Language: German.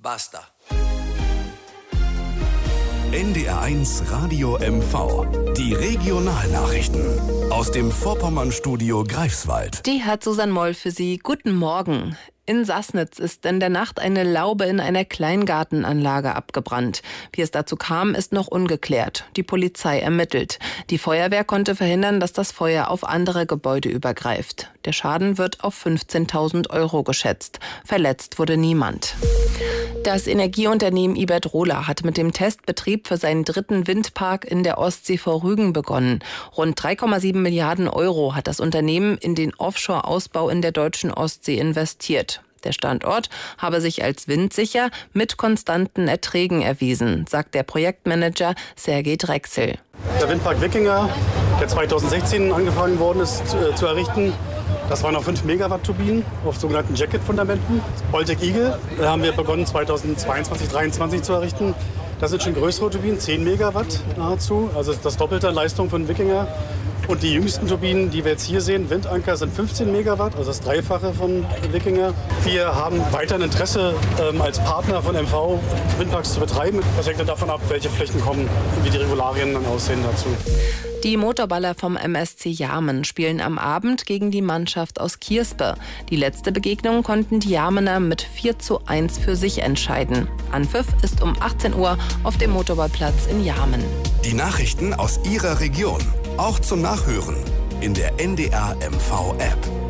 Basta. NDR1 Radio MV. Die Regionalnachrichten aus dem Vorpommernstudio Greifswald. Die hat Susanne Moll für Sie. Guten Morgen. In Sassnitz ist in der Nacht eine Laube in einer Kleingartenanlage abgebrannt. Wie es dazu kam, ist noch ungeklärt. Die Polizei ermittelt. Die Feuerwehr konnte verhindern, dass das Feuer auf andere Gebäude übergreift. Der Schaden wird auf 15.000 € geschätzt. Verletzt wurde niemand. Das Energieunternehmen Iberdrola hat mit dem Testbetrieb für seinen 3. Windpark in der Ostsee vor Rügen begonnen. Rund 3,7 Milliarden € hat das Unternehmen in den Offshore-Ausbau in der deutschen Ostsee investiert. Der Standort habe sich als windsicher mit konstanten Erträgen erwiesen, sagt der Projektmanager Sergej Drechsel. Der Windpark Wikinger, der 2016 angefangen worden ist zu errichten, das waren noch 5 Megawatt-Turbinen auf sogenannten Jacket-Fundamenten. Baltic Eagle haben wir begonnen 2022, 2023 zu errichten. Das sind schon größere Turbinen, 10 Megawatt nahezu, also das Doppelte an Leistung von Wikinger. Und die jüngsten Turbinen, die wir jetzt hier sehen, Windanker, sind 15 Megawatt, also das Dreifache von Wikinger. Wir haben weiter ein Interesse, als Partner von MV Windparks zu betreiben. Das hängt dann davon ab, welche Flächen kommen und wie die Regularien dann aussehen dazu. Die Motorballer vom MSC Jarmen spielen am Abend gegen die Mannschaft aus Kierspe. Die letzte Begegnung konnten die Jarmener mit 4:1 für sich entscheiden. Anpfiff ist um 18 Uhr auf dem Motorballplatz in Jarmen. Die Nachrichten aus Ihrer Region, auch zum Nachhören in der NDR MV App.